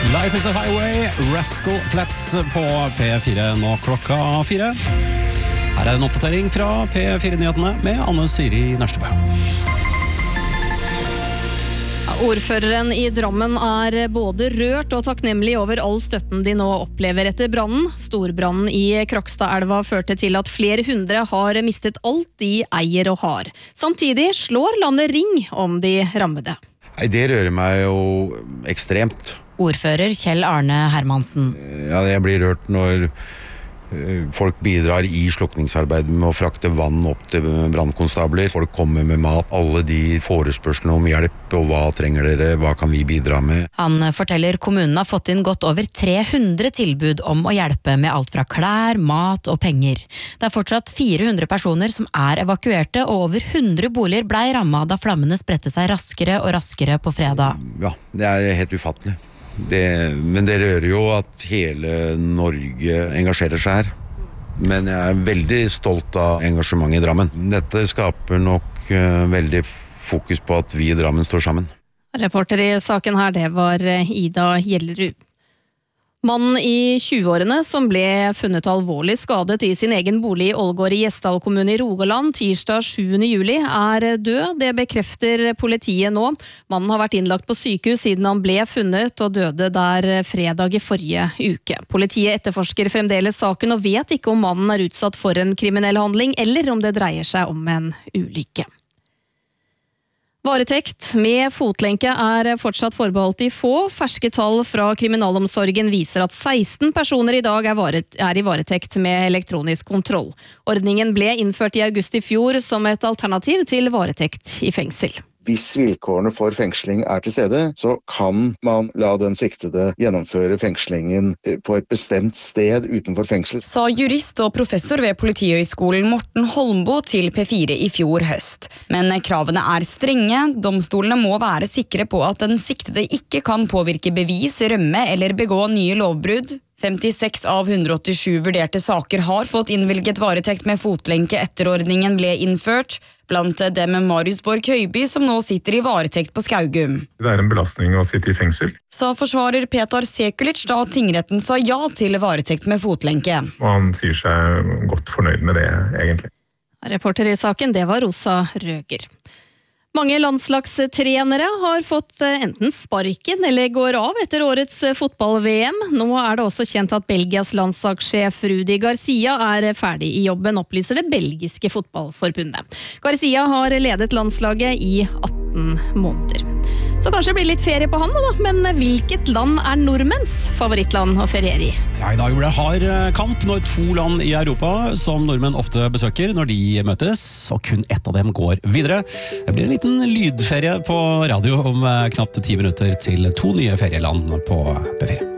Life is a Highway, Rascal Flats på P4 nå klokka 4. Her en oppdatering fra P4-nyhetene med Anne Siri Nørstebø. Ordføreren i Drammen både rørt og takknemlig over all støtten de nå opplever etter brannen. Storbrannen i Krokstadelva førte til at flere hundre har mistet alt de eier og har. Samtidig slår landet ring om de rammede. Nei, det rører meg jo ekstremt. Ordfører Kjell Arne Hermansen. Ja, jeg blir rørt når folk bidrar i slukningsarbeidet med å frakte vann opp til brannkonstabler. Folk kommer med mat, alle de forespørslene om hjelp, og hva trenger dere, hva kan vi bidra med? Han forteller kommunen har fått inn godt over 300 tilbud om å hjelpe med alt fra klær, mat og penger. Det fortsatt 400 personer som evakuerte, og over 100 boliger ble rammet da flammene spredte seg raskere og raskere på fredag. Ja, det helt ufattelig. Men det rører jo at hele Norge engasjerer seg her. Men jeg veldig stolt av engasjementet i Drammen. Dette skaper nok veldig fokus på at vi i Drammen står sammen. Reporter i saken her, det var Ida Gjellerud. Mannen i 20-årene som ble funnet alvorlig skadet i sin egen bolig i Ålgård i Gjesdal kommune i Rogaland tirsdag 7. juli død. Det bekrefter politiet nå. Mannen har vært innlagt på sykehus siden han ble funnet og døde der fredag i forrige uke. Politiet etterforsker fremdeles saken og vet ikke om mannen utsatt for en kriminell handling eller om det dreier seg om en ulykke. Varetekt med fotlenke fortsatt forbeholdt de få. Ferske tall fra kriminalomsorgen viser at 16 personer i dag i varetekt med elektronisk kontroll. Ordningen ble innført i august i fjor som et alternativ til varetekt i fengsel. Hvis vilkårene for fengsling til stede, så kan man la den siktede gjennomføre fengslingen på et bestemt sted utenfor fengsel. Sa jurist og professor ved Politihøgskolen Morten Holmbo til P4 i fjor høst. Men kravene strenge. Domstolene må være sikre på at den siktede ikke kan påvirke bevis, rømme eller begå nye lovbrudd. 56 av 187 vurderte saker har fått innvilget varetekt med fotlenke etter ordningen ble innført, blant dem Marius Borg Høiby som nå sitter i varetekt på Skaugum. Det en belastning å sitte i fengsel. Sa forsvarer Petar Sekulic da tingretten sa ja til varetekt med fotlenke. Og han sier seg godt fornøyd med det, egentlig. Reporter i saken, det var Rosa Røger. Mange landslagstrenere har fått enten sparken eller går av etter årets fotball-VM. Nå det også kjent at Belgias landslagssjef Rudi Garcia ferdig i jobben, opplyser det belgiske fotballforbundet. Garcia har ledet landslaget i 18 måneder. Så kanskje det blir litt ferie på han da, men hvilket land nordmenns favorittland å feriere i? Ja, i dag blir det hard kamp når 2 land i Europa som nordmenn ofte besøker når de møtes, og kun ett av dem går videre. Det blir en liten lydferie på radio om knapt 10 minutter til 2 nye ferieland på P4.